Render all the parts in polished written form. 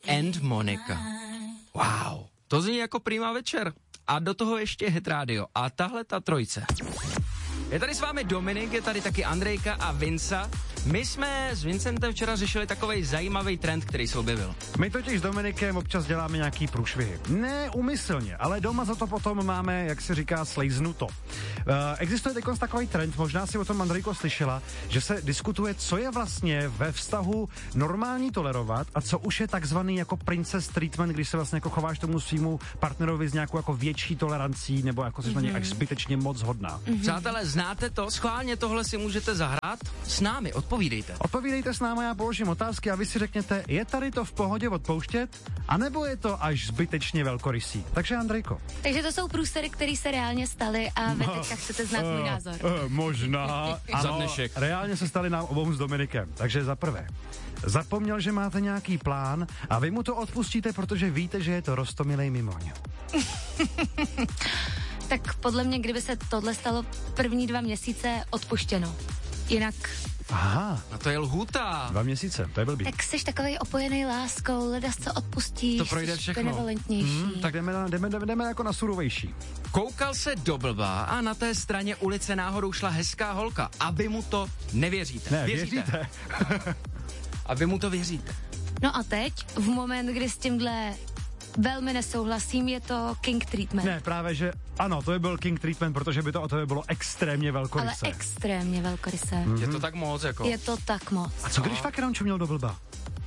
and Monika. Wow, to zní jako prima večer. A do toho ještě Hit Radio. A tahle ta trojice. Je tady s vámi Dominik, je tady taky Andrejka a Vinca. My jsme s Vincentem včera řešili takovej zajímavý trend, který se objevil. My totiž s Dominikem občas děláme nějaký průšvihy. Ne úmyslně, ale doma za to potom máme, jak se říká, slejznuto. Existuje teď takový trend, možná si o tom Andrejko slyšela, že se diskutuje, co je vlastně ve vztahu normální tolerovat a co už je takzvaný jako princess treatment, když se vlastně jako chováš tomu svýmu partnerovi s nějakou jako větší tolerancí nebo jako jsi na něj zbytečně moc hodná. Přátelé, znáte to? Schválně tohle si můžete zahrát s námi, odpovídejte. Odpovídejte s námi, já položím otázky a vy si řekněte, je tady to v pohodě odpouštět, anebo je to až zbytečně velkorysý. Takže Andrejko. Takže to jsou průsery, které se reálně staly a vy teďka chcete znát můj názor. Možná. Ano, reálně se staly nám obou s Dominikem. Takže za prvé, zapomněl, že máte nějaký plán a vy mu to odpustíte, protože víte, že je to roztomilej mimoň. Tak podle mě, kdyby se tohle stalo první 2 měsíce, odpuštěno. Jinak... Aha. A to je lhůta. 2 měsíce, to je blbý. Tak jsi takovej opojený láskou, ledas co odpustíš. To projde všechno. Tak jdeme jako na surovější. Koukal se do blba a na té straně ulice náhodou šla hezká holka. A vy mu to nevěříte. Ne, věříte. A vy mu to věříte. No a teď, v moment, kdy s tímhle velmi nesouhlasím, je to king treatment. Ne, právě, že ano, to by byl king treatment, protože by to o tebe bylo extrémně velkorysé. Ale extrémně velkorysé. Je to tak moc, jako. Je to tak moc. A co když fakt jenom čuměl do blba?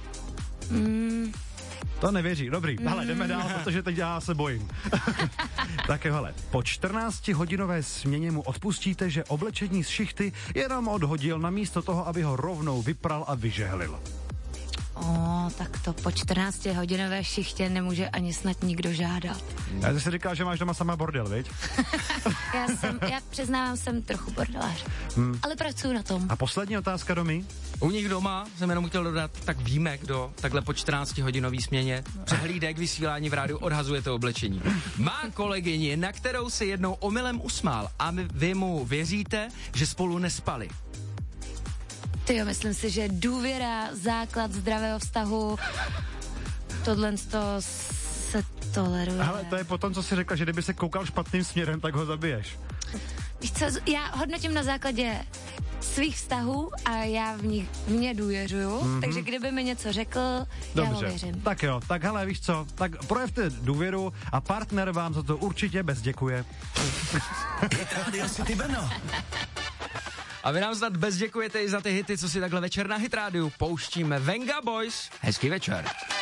To nevěří, dobrý. Hele, jdeme dál, protože teď já se bojím. Tak jo, hele, po 14hodinové směně mu odpustíte, že oblečení z šichty jenom odhodil namísto toho, aby ho rovnou vypral a vyžehlil. Tak to po 14hodinové šichtě nemůže ani snad nikdo žádat. Já jsi říkal, že máš doma sama bordel, viď? Já přiznávám, jsem trochu bordelář. Ale pracuji na tom. A poslední otázka, Domi? U nich doma jsem jenom chtěl dodat, tak víme, kdo takhle po 14hodinový směně přehlídek vysílání v rádiu odhazuje to oblečení. Má kolegyni, na kterou se jednou omylem usmál a vy mu věříte, že spolu nespali. Tyjo, myslím si, že důvěra, základ zdravého vztahu, tohle se toleruje. Ale to je potom, co jsi řekla, že kdyby se koukal špatným směrem, tak ho zabiješ. Víš co, já hodnotím na základě svých vztahů a já v ně důvěřuju, takže kdyby mi něco řekl, dobře, já ho věřím. Tak jo, tak hele, víš co, tak projevte důvěru a partner vám za to určitě bezděkuje. A vy nám snad bezděkujete i za ty hity, co si takhle večer na Hit Rádiu pouštíme. Venga Boys, hezký večer.